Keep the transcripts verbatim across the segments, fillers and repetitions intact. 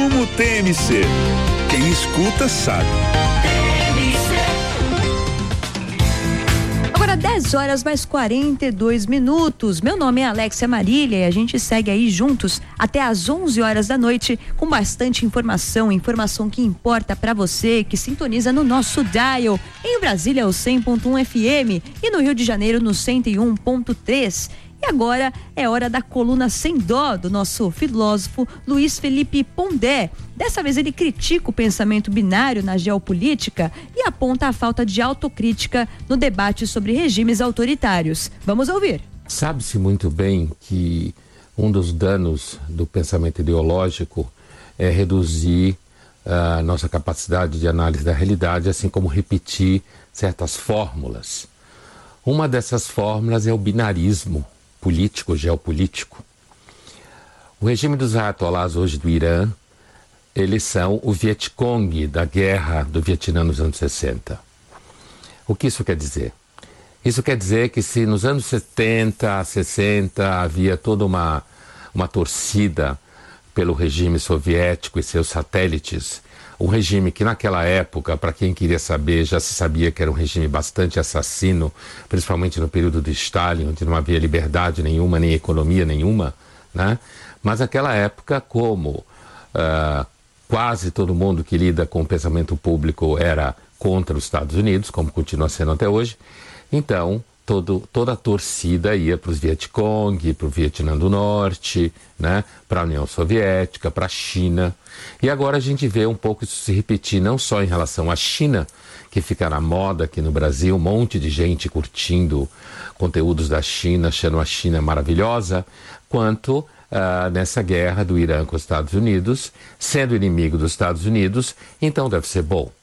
Como T M C. Quem escuta sabe. Agora dez horas mais quarenta e dois minutos. Meu nome é Alexia Marília e a gente segue aí juntos até às onze horas da noite com bastante informação, informação que importa para você que sintoniza no nosso dial. Em Brasília o cem ponto um F M e no Rio de Janeiro no cento e um ponto três. E agora é hora da coluna Sem Dó do nosso filósofo Luiz Felipe Pondé. Dessa vez ele critica o pensamento binário na geopolítica e aponta a falta de autocrítica no debate sobre regimes autoritários. Vamos ouvir. Sabe-se muito bem que um dos danos do pensamento ideológico é reduzir a nossa capacidade de análise da realidade, assim como repetir certas fórmulas. Uma dessas fórmulas é o binarismo político, geopolítico. O regime dos ayatolás hoje do Irã, eles são o Vietcong da guerra do Vietnã nos anos sessenta. O que isso quer dizer? Isso quer dizer que se nos anos setenta, sessenta havia toda uma, uma torcida pelo regime soviético e seus satélites, um regime que naquela época, para quem queria saber, já se sabia que era um regime bastante assassino, principalmente no período de Stalin, onde não havia liberdade nenhuma, nem economia nenhuma, né? Mas naquela época, como uh, quase todo mundo que lida com o pensamento público era contra os Estados Unidos, como continua sendo até hoje, então todo, toda a torcida ia para os Vietcong, para o Vietnã do Norte, né? Para a União Soviética, para a China. E agora a gente vê um pouco isso se repetir, não só em relação à China, que fica na moda aqui no Brasil, um monte de gente curtindo conteúdos da China, achando a China maravilhosa, quanto uh, nessa guerra do Irã com os Estados Unidos, sendo inimigo dos Estados Unidos, então deve ser bom.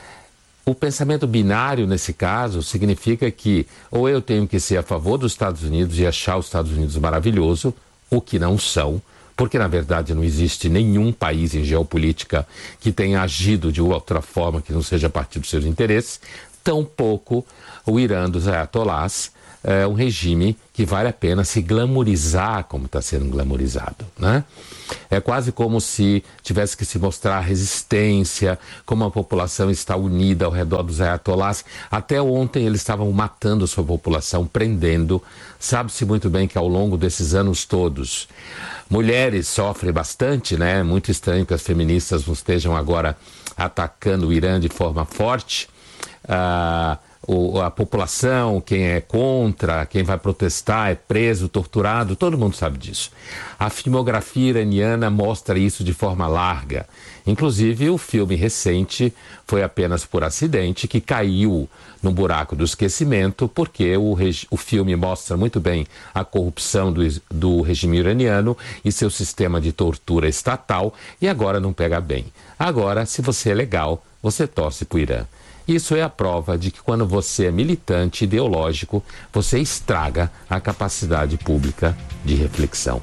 O pensamento binário, nesse caso, significa que ou eu tenho que ser a favor dos Estados Unidos e achar os Estados Unidos maravilhoso, o que não são, porque na verdade não existe nenhum país em geopolítica que tenha agido de outra forma que não seja a partir dos seus interesses, tampouco o Irã dos ayatolás é um regime que vale a pena se glamourizar como está sendo glamourizado, né? É quase como se tivesse que se mostrar resistência, como a população está unida ao redor dos ayatolás. Até ontem eles estavam matando sua população, prendendo. Sabe-se muito bem que ao longo desses anos todos, mulheres sofrem bastante, né? Muito estranho que as feministas não estejam agora atacando o Irã de forma forte. Ah... O, a população, quem é contra, quem vai protestar é preso, torturado, todo mundo sabe disso. A filmografia iraniana mostra isso de forma larga. Inclusive, o filme recente foi apenas por acidente, que caiu no buraco do esquecimento, porque o, o filme mostra muito bem a corrupção do, do regime iraniano e seu sistema de tortura estatal, e agora não pega bem. Agora, se você é legal, você torce para o Irã. Isso é a prova de que quando você é militante ideológico, você estraga a capacidade pública de reflexão.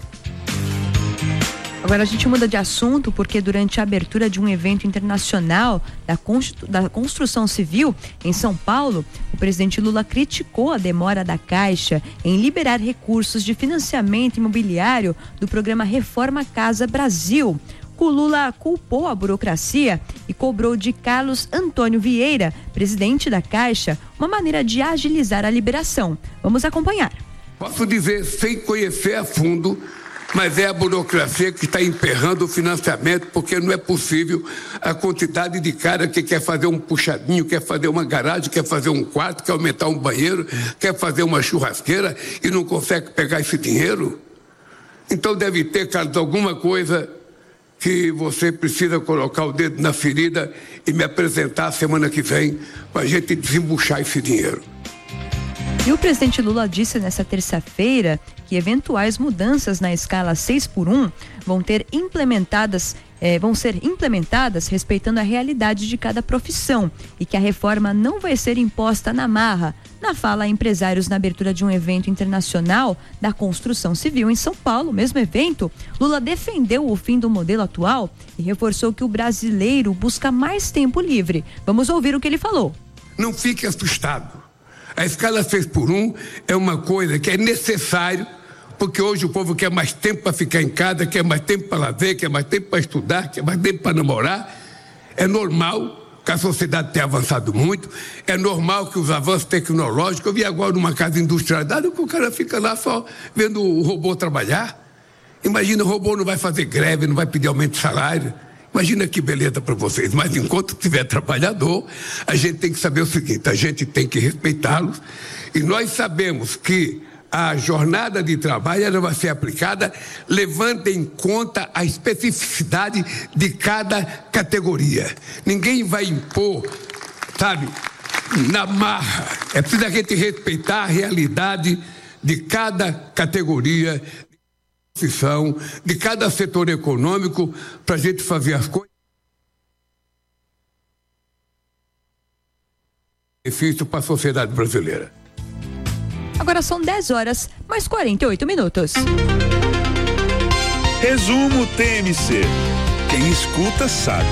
Agora a gente muda de assunto porque durante a abertura de um evento internacional da, constru... da construção civil em São Paulo, o presidente Lula criticou a demora da Caixa em liberar recursos de financiamento imobiliário do programa Reforma Casa Brasil. O Lula culpou a burocracia e cobrou de Carlos Antônio Vieira, presidente da Caixa, uma maneira de agilizar a liberação. Vamos acompanhar. Posso dizer, sem conhecer a fundo, mas é a burocracia que está emperrando o financiamento, porque não é possível a quantidade de cara que quer fazer um puxadinho, quer fazer uma garagem, quer fazer um quarto, quer aumentar um banheiro, quer fazer uma churrasqueira e não consegue pegar esse dinheiro. Então deve ter, Carlos, alguma coisa que você precisa colocar o dedo na ferida e me apresentar semana que vem para a gente desembuchar esse dinheiro. E o presidente Lula disse nesta terça-feira que eventuais mudanças na escala seis por um vão ter implementadas, eh, vão ser implementadas respeitando a realidade de cada profissão e que a reforma não vai ser imposta na marra. Na fala a empresários na abertura de um evento internacional da construção civil em São Paulo, mesmo evento, Lula defendeu o fim do modelo atual e reforçou que o brasileiro busca mais tempo livre. Vamos ouvir o que ele falou. Não fique assustado. A escala seis por um é uma coisa que é necessário Porque hoje o povo quer mais tempo para ficar em casa, quer mais tempo para lazer, quer mais tempo para estudar, quer mais tempo para namorar. É normal que a sociedade tenha avançado muito, é normal que os avanços tecnológicos, eu vi agora numa casa industrializada que o cara fica lá só vendo o robô trabalhar. Imagina, o robô não vai fazer greve, não vai pedir aumento de salário. Imagina que beleza para vocês. Mas enquanto tiver trabalhador, a gente tem que saber o seguinte, a gente tem que respeitá-los, e nós sabemos que a jornada de trabalho ela vai ser aplicada levando em conta a especificidade de cada categoria. Ninguém vai impor, sabe, na marra. É preciso a gente respeitar a realidade de cada categoria, de profissão, de cada setor econômico, para a gente fazer as coisas. Benefício para a sociedade brasileira. Agora são dez horas, mais quarenta e oito minutos. Resumo T M C. Quem escuta sabe.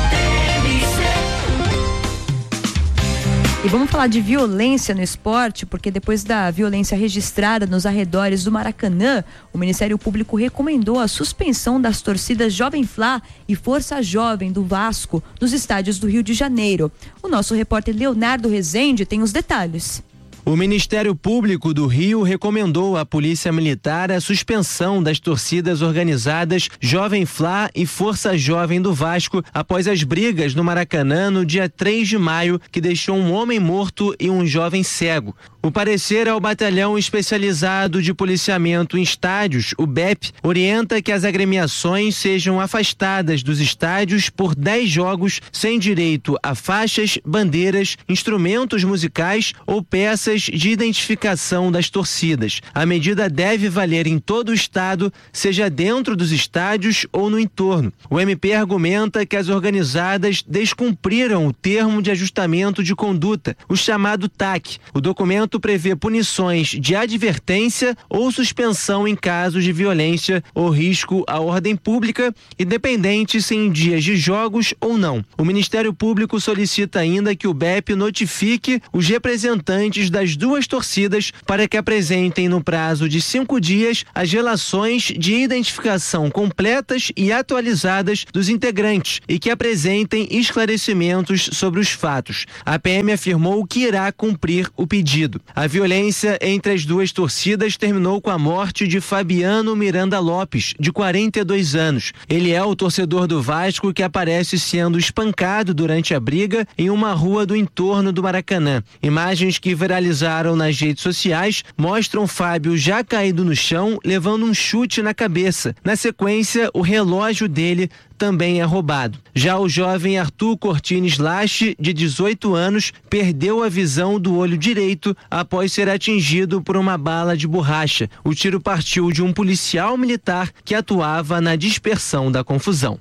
E vamos falar de violência no esporte, porque depois da violência registrada nos arredores do Maracanã, o Ministério Público recomendou a suspensão das torcidas Jovem Flá e Força Jovem do Vasco nos estádios do Rio de Janeiro. O nosso repórter Leonardo Rezende tem os detalhes. O Ministério Público do Rio recomendou à Polícia Militar a suspensão das torcidas organizadas Jovem Flá e Força Jovem do Vasco após as brigas no Maracanã no dia três de maio, que deixou um homem morto e um jovem cego. O parecer ao Batalhão Especializado de Policiamento em Estádios, o B E P, orienta que as agremiações sejam afastadas dos estádios por dez jogos sem direito a faixas, bandeiras, instrumentos musicais ou peças de identificação das torcidas. A medida deve valer em todo o estado, seja dentro dos estádios ou no entorno. O M P argumenta que as organizadas descumpriram o termo de ajustamento de conduta, o chamado T A C. O documento prevê punições de advertência ou suspensão em casos de violência ou risco à ordem pública, independente se em dias de jogos ou não. O Ministério Público solicita ainda que o B E P notifique os representantes das duas torcidas para que apresentem no prazo de cinco dias as relações de identificação completas e atualizadas dos integrantes e que apresentem esclarecimentos sobre os fatos. A P M afirmou que irá cumprir o pedido. A violência entre as duas torcidas terminou com a morte de Fabiano Miranda Lopes, de quarenta e dois anos. Ele é o torcedor do Vasco que aparece sendo espancado durante a briga em uma rua do entorno do Maracanã. Imagens que viralizaram nas redes sociais mostram Fábio já caído no chão, levando um chute na cabeça. Na sequência, o relógio dele também é roubado. Já o jovem Arthur Cortines Lache, de dezoito anos, perdeu a visão do olho direito após ser atingido por uma bala de borracha. O tiro partiu de um policial militar que atuava na dispersão da confusão.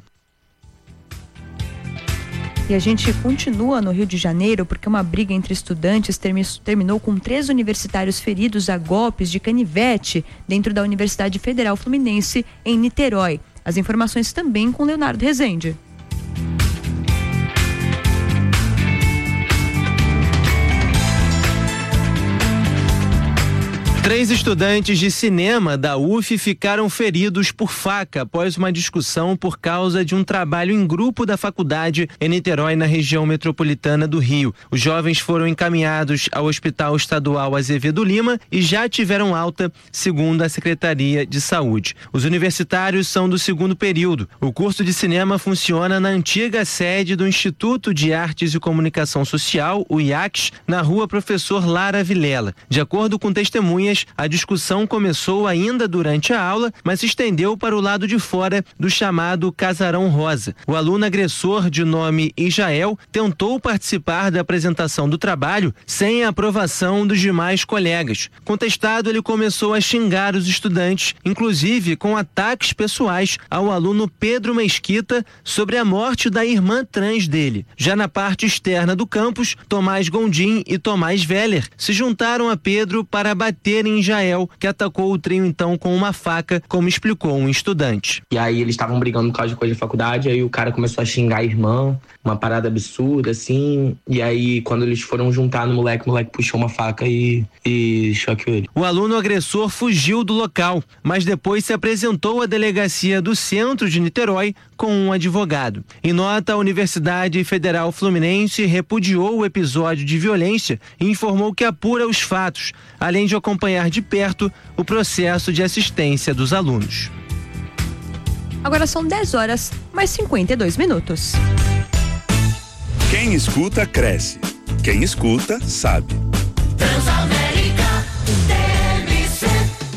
E a gente continua no Rio de Janeiro porque uma briga entre estudantes terminou com três universitários feridos a golpes de canivete dentro da Universidade Federal Fluminense, em Niterói. As informações também com Leonardo Rezende. Três estudantes de cinema da U F ficaram feridos por faca após uma discussão por causa de um trabalho em grupo da faculdade em Niterói, na região metropolitana do Rio. Os jovens foram encaminhados ao Hospital Estadual Azevedo Lima e já tiveram alta, segundo a Secretaria de Saúde. Os universitários são do segundo período. O curso de cinema funciona na antiga sede do Instituto de Artes e Comunicação Social, o I A C S, na rua Professor Lara Vilela. De acordo com testemunhas, a discussão começou ainda durante a aula, mas se estendeu para o lado de fora do chamado Casarão Rosa. O aluno agressor, de nome Israel, tentou participar da apresentação do trabalho sem a aprovação dos demais colegas. Contestado, ele começou a xingar os estudantes, inclusive com ataques pessoais ao aluno Pedro Mesquita sobre a morte da irmã trans dele. Já na parte externa do campus, Tomás Gondim e Tomás Veller se juntaram a Pedro para bater freira em Jael, que atacou o trio então com uma faca, como explicou um estudante. E aí eles estavam brigando por causa de coisa de faculdade, aí o cara começou a xingar a irmã, uma parada absurda, assim, e aí quando eles foram juntar no moleque, o moleque puxou uma faca e, e choqueou ele. O aluno agressor fugiu do local, mas depois se apresentou à delegacia do centro de Niterói com um advogado. Em nota, a Universidade Federal Fluminense repudiou o episódio de violência e informou que apura os fatos, além de acompanhar de perto o processo de assistência dos alunos. Agora são dez horas, mais cinquenta e dois minutos. Quem escuta, cresce. Quem escuta, sabe. Transamérica T M C.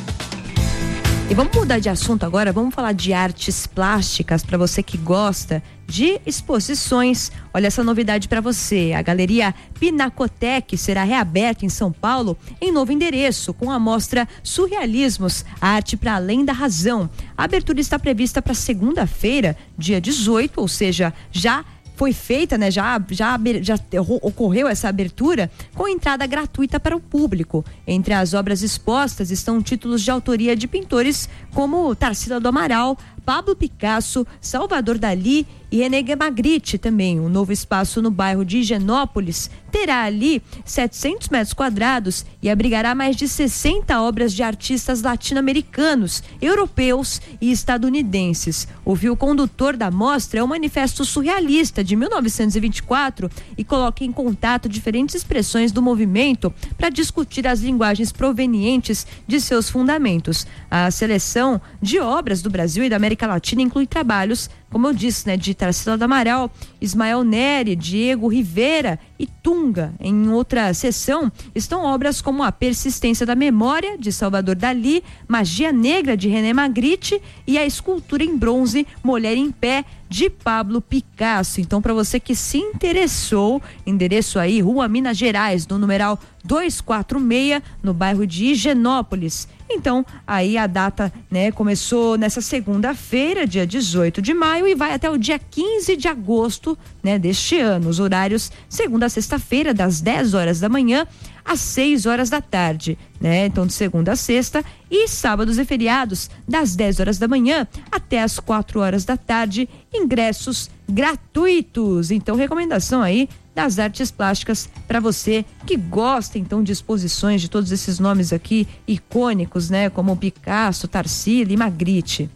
E vamos mudar de assunto agora, vamos falar de artes plásticas para você que gosta de exposições. Olha essa novidade para você, a Galeria Pinacotec será reaberta em São Paulo em novo endereço, com a mostra Surrealismos, a arte para além da razão. A abertura está prevista para segunda-feira, dia dezoito, ou seja, já foi feita, né? Já, já, já ocorreu essa abertura com entrada gratuita para o público. Entre as obras expostas estão títulos de autoria de pintores como Tarsila do Amaral, Pablo Picasso, Salvador Dalí e René Magritte também. O novo espaço no bairro de Higienópolis terá ali setecentos metros quadrados e abrigará mais de sessenta obras de artistas latino-americanos, europeus e estadunidenses. O fio condutor da mostra é o Manifesto Surrealista de mil novecentos e vinte e quatro e coloca em contato diferentes expressões do movimento para discutir as linguagens provenientes de seus fundamentos. A seleção de obras do Brasil e da América Latina inclui trabalhos, como eu disse, né, de Tarsila do Amaral, Ismael Neri, Diego Rivera e Tunga. Em outra seção estão obras como A Persistência da Memória, de Salvador Dalí, Magia Negra, de René Magritte e a escultura em bronze Mulher em Pé, de Pablo Picasso. Então, para você que se interessou, endereço aí, Rua Minas Gerais, no numeral duzentos e quarenta e seis, no bairro de Higienópolis. Então, aí a data, né, começou nessa segunda-feira, dia dezoito de maio, e vai até o dia quinze de agosto, né, deste ano. Os horários, segunda a sexta-feira, das dez horas da manhã às seis horas da tarde, né? Então, de segunda a sexta, e sábados e feriados, das dez horas da manhã até as quatro horas da tarde, ingressos gratuitos. Então, recomendação aí das artes plásticas para você que gosta então de exposições de todos esses nomes aqui icônicos, né, como Picasso, Tarsila e Magritte.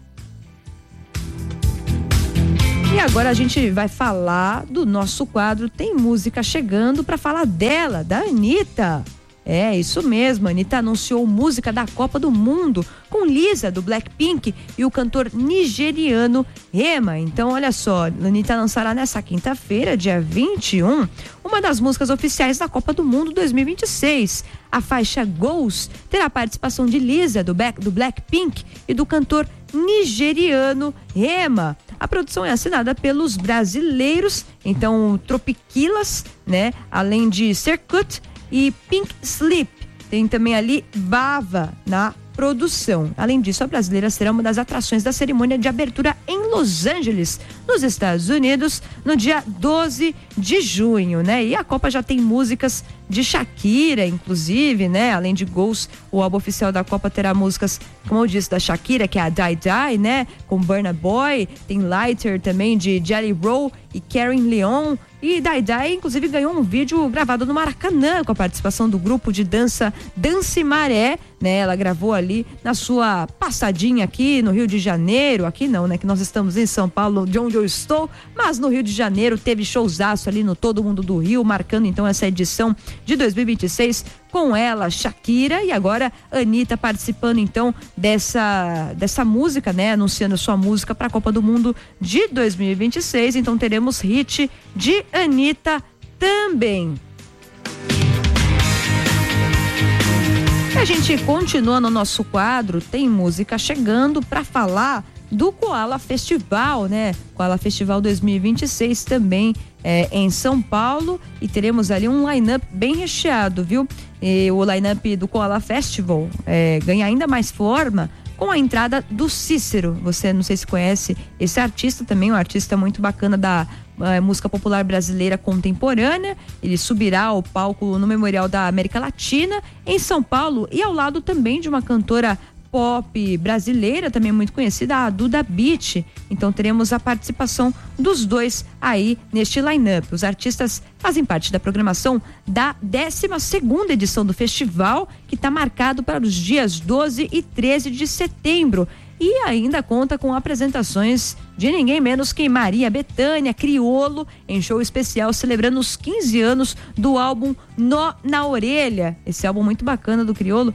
E agora a gente vai falar do nosso quadro Tem Música Chegando, para falar dela, da Anitta. É, isso mesmo, a Anitta anunciou música da Copa do Mundo com Lisa, do Blackpink, e o cantor nigeriano Rema. Então, olha só, a Anitta lançará nessa quinta-feira, dia vinte e um, uma das músicas oficiais da Copa do Mundo dois mil e vinte e seis. A faixa Goals terá a participação de Lisa, do, Black, do Blackpink, e do cantor nigeriano Rema. A produção é assinada pelos brasileiros, então, Tropiquilas, né? Além de Circuit e Pink Slip. Tem também ali Bava na produção. Além disso, a brasileira será uma das atrações da cerimônia de abertura em Los Angeles, nos Estados Unidos, no dia doze de junho, né? E a Copa já tem músicas de Shakira, inclusive, né? Além de Goals, o álbum oficial da Copa terá músicas, como eu disse, da Shakira, que é a Die Die, né? Com Burna Boy, tem Lighter também de Jelly Roll e Karen Leon. E Die Die, inclusive, ganhou um vídeo gravado no Maracanã, com a participação do grupo de dança Dance Maré, né? Ela gravou ali na sua passadinha aqui no Rio de Janeiro, aqui não, né? Que nós estamos em São Paulo, de onde eu estou, mas no Rio de Janeiro teve showzaço ali no Todo Mundo do Rio, marcando então essa edição de dois mil e vinte e seis com ela, Shakira, e agora Anitta participando então dessa, dessa música, né? Anunciando sua música para a Copa do Mundo de dois mil e vinte e seis, então teremos hit de Anitta também. A gente continua no nosso quadro Tem Música Chegando, para falar do Koala Festival, né? Koala Festival dois mil e vinte e seis também é, em São Paulo, e teremos ali um line-up bem recheado, viu? E o line-up do Koala Festival é, ganha ainda mais forma com a entrada do Cícero. Você não sei se conhece esse artista também, um artista muito bacana da uh, música popular brasileira contemporânea. Ele subirá ao palco no Memorial da América Latina, em São Paulo, e ao lado também de uma cantora pop brasileira, também muito conhecida, a Duda Beat. Então teremos a participação dos dois aí neste line-up. Os artistas fazem parte da programação da décima segunda edição do festival, que está marcado para os dias doze e treze de setembro. E ainda conta com apresentações de ninguém menos que Maria Bethânia, Criolo, em show especial celebrando os quinze anos do álbum Nó na Orelha. Esse álbum muito bacana do Criolo,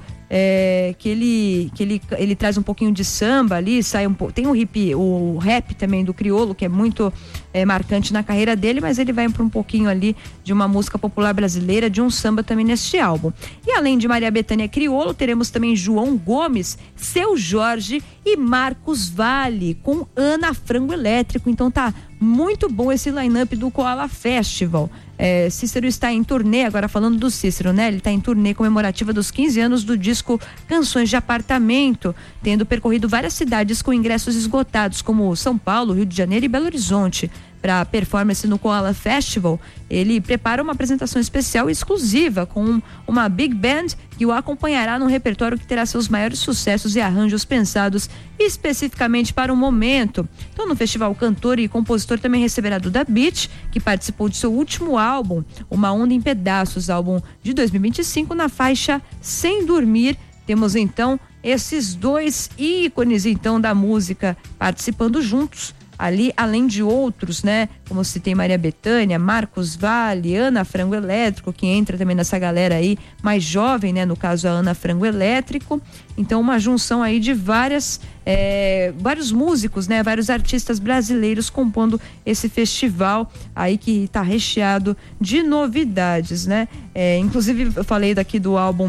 é, que ele que ele, ele traz um pouquinho de samba ali, sai um pouco, tem o hip, o rap também do Criolo, que é muito é, marcante na carreira dele, mas ele vai para um pouquinho ali de uma música popular brasileira, de um samba também neste álbum. E além de Maria Bethânia Criolo, teremos também João Gomes, Seu Jorge e Marcos Vale, com Ana Frango Elétrico. Então tá muito bom esse line-up do Koala Festival. É, Cícero está em turnê, agora falando do Cícero, né? Ele está em turnê comemorativa dos quinze anos do disco Canções de Apartamento, tendo percorrido várias cidades com ingressos esgotados, como São Paulo, Rio de Janeiro e Belo Horizonte. Para a performance no Koala Festival, ele prepara uma apresentação especial e exclusiva com uma big band que o acompanhará num repertório que terá seus maiores sucessos e arranjos pensados especificamente para o momento. Então, no festival, o cantor e compositor também receberá Duda Beat, que participou de seu último álbum, Uma Onda em Pedaços, álbum de dois mil e vinte e cinco, na faixa Sem Dormir. Temos então esses dois ícones então da música participando juntos ali, além de outros, né? Como citei, Maria Bethânia, Marcos Vale, Ana Frango Elétrico, que entra também nessa galera aí mais jovem, né? No caso, a Ana Frango Elétrico. Então, uma junção aí de várias, é, vários músicos, né? Vários artistas brasileiros compondo esse festival aí que tá recheado de novidades, né? É, inclusive, eu falei daqui do álbum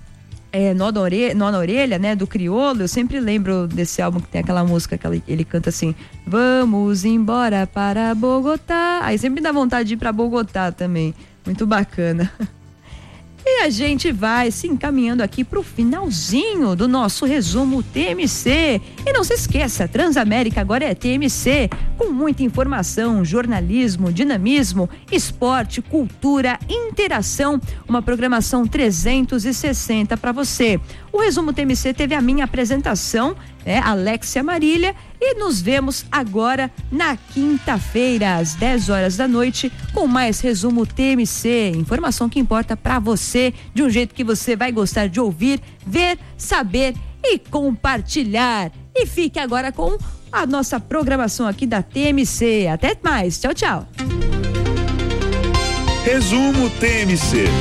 É, Nó na Orelha, Nó na Orelha, né, do Criolo. Eu sempre lembro desse álbum que tem aquela música que ele, ele canta assim: vamos embora para Bogotá. Aí sempre dá vontade de ir para Bogotá também. Muito bacana. E a gente vai se encaminhando aqui pro finalzinho do nosso resumo T M C. E não se esqueça, Transamérica agora é T M C, com muita informação, jornalismo, dinamismo, esporte, cultura, interação, uma programação trezentos e sessenta para você. O resumo T M C teve a minha apresentação, né, Alexia Marília, e nos vemos agora na quinta-feira, às dez horas da noite, com mais resumo T M C. Informação que importa para você, de um jeito que você vai gostar de ouvir, ver, saber e compartilhar. E fique agora com a nossa programação aqui da T M C. Até mais. Tchau, tchau. Resumo T M C.